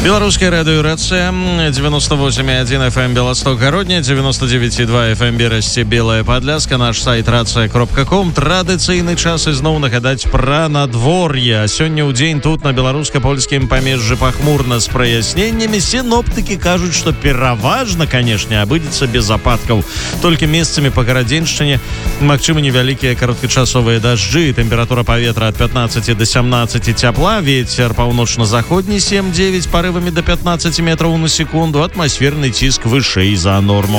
Белорусская радиорация 98,1 FM Белосток Городня, 99,2 FM Берасці Белая Падляска, наш сайт рация.ком. Традыцыйны час ізноў нагадаць пра надвор'е. Сёння ў дзень тут на беларуска-польскім памежжы пахмурна з праясненнямі. Сіноптыкі кажуць, што пераважна, канешне, абыдзецца без ападкаў. Толькі месцамі па гарадзеншчыне магчымы невялікія кароткачасовыя дажджы. Тэмпература паветра ад 15 до 17 цяпла, вецер паўночна-заходні 7-9, парывамі до 15 метраў на секунду, атмасферны ціск вышэй за норму.